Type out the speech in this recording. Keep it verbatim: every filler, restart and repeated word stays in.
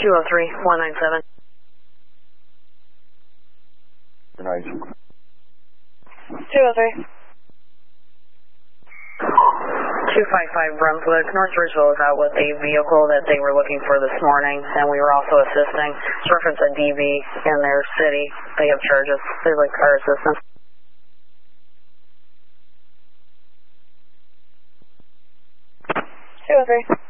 two oh three, one nine seven. Nice. two oh three. two five five Brunswick. North Ridgeville is out with a vehicle that they were looking for this morning, and we were also assisting. It's reference a D V in their city. They have charges. They like car assistance. two oh three.